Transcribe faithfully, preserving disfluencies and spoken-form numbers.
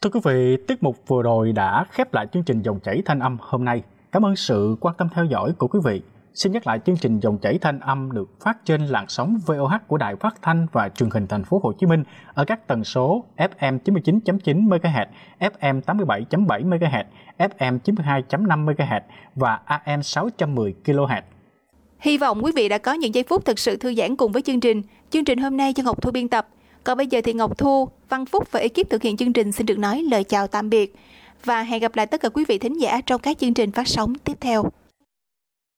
Thưa quý vị, tiết mục vừa rồi đã khép lại chương trình Dòng chảy thanh âm hôm nay. Cảm ơn sự quan tâm theo dõi của quý vị. Xin nhắc lại chương trình Dòng chảy thanh âm được phát trên làn sóng vê o hát của Đài Phát thanh và Truyền hình Thành phố Hồ Chí Minh ở các tần số ép em chín mươi chín chấm chín mê ga héc, ép em tám mươi bảy chấm bảy mê ga héc, ép em chín mươi hai chấm năm mê ga héc và a em sáu trăm mười ki lô héc. Hy vọng quý vị đã có những giây phút thực sự thư giãn cùng với chương trình. Chương trình hôm nay do Ngọc Thu biên tập. Còn bây giờ thì Ngọc Thu, Văn Phúc và ekip thực hiện chương trình xin được nói lời chào tạm biệt. Và hẹn gặp lại tất cả quý vị thính giả trong các chương trình phát sóng tiếp theo.